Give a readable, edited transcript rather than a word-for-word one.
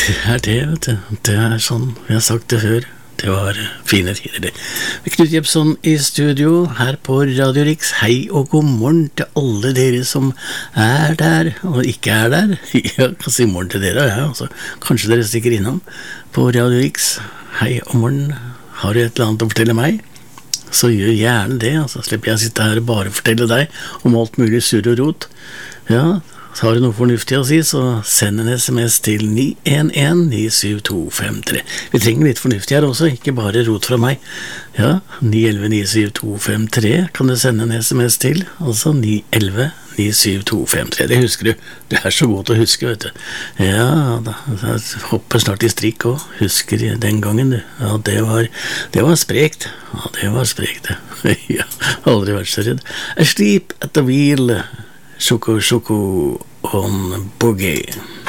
Det, vet du. Det sånn, vi har sagt det før. Det var fine tider, det. Knut Jebson i studio her på Radio Riks. Hei og god morgen til alle dere som der og ikke der. Jeg kan si morgen til dere, ja. Altså, kanskje dere stikker innom på Radio Riks. Hei og morgen. Har du et eller annet å fortelle meg? Så gjør gjerne det, altså. Slipper jeg å sitte her og bare fortelle deg om alt mulig surr og rot. Ja, så har du noe fornuftig å si, så send en SMS til 911-97253. Vi trenger litt fornuftig her også, ikke bare rot fra meg. Ja, 911-97253 kan du sende en SMS til, altså 911-97253. Det husker du. Du så god til å huske, vet du. Ja, da hopper snart i strikk også. Husker den gangen, du. Ja, det var sprekt. Ja, det var sprekt, det. Ja, aldri vært så redd. Asleep at the wheel. Shoko on boogie.